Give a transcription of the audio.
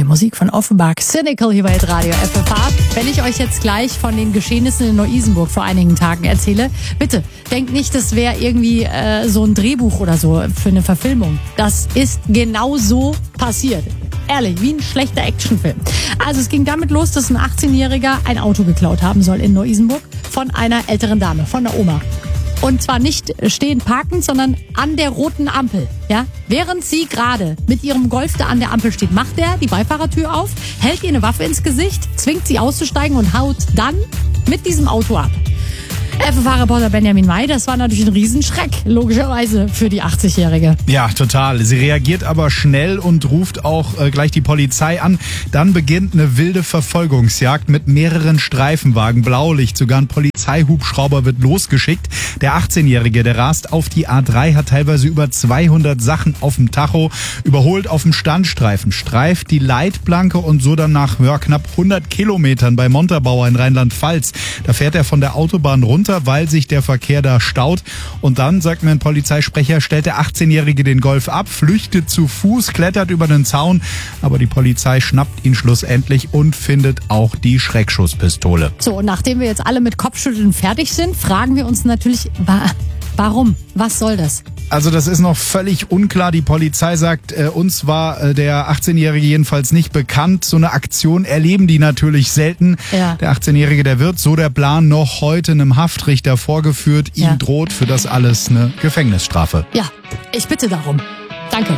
Musik von Offenbach, Cynical hier bei Radio FFH. Wenn ich euch jetzt gleich von den Geschehnissen in Neu-Isenburg vor einigen Tagen erzähle, bitte denkt nicht, das wäre irgendwie so ein Drehbuch oder so für eine Verfilmung. Das ist genau so passiert. Ehrlich, wie ein schlechter Actionfilm. Also es ging damit los, dass ein 18-Jähriger ein Auto geklaut haben soll in Neu-Isenburg von einer älteren Dame, von der Oma. Und zwar nicht stehen parken, sondern an der roten Ampel. Ja? Während sie gerade mit ihrem Golf da an der Ampel steht, macht er die Beifahrertür auf, hält ihr eine Waffe ins Gesicht, zwingt sie auszusteigen und haut dann mit diesem Auto ab. FFH-Reporter Benjamin May, das war natürlich ein Riesenschreck, logischerweise für die 80-Jährige. Ja, total. Sie reagiert aber schnell und ruft auch gleich die Polizei an. Dann beginnt eine wilde Verfolgungsjagd mit mehreren Streifenwagen, Blaulicht, sogar ein Polizeihubschrauber wird losgeschickt. Der 18-Jährige, der rast auf die A3, hat teilweise über 200 Sachen auf dem Tacho, überholt auf dem Standstreifen, streift die Leitplanke und so dann nach knapp 100 Kilometern bei Montabaur in Rheinland-Pfalz. Da fährt er von der Autobahn runter, weil sich der Verkehr da staut. Und dann, sagt mir ein Polizeisprecher, stellt der 18-Jährige den Golf ab, flüchtet zu Fuß, klettert über den Zaun. Aber die Polizei schnappt ihn schlussendlich und findet auch die Schreckschusspistole. So, und nachdem wir jetzt alle mit Kopfschütteln fertig sind, fragen wir uns natürlich, warum? Was soll das? Also das ist noch völlig unklar. Die Polizei sagt, uns war der 18-Jährige jedenfalls nicht bekannt. So eine Aktion erleben die natürlich selten. Ja. Der 18-Jährige, der wird, so der Plan, noch heute einem Haftrichter vorgeführt. Ihm droht für das alles eine Gefängnisstrafe. Ja, ich bitte darum. Danke.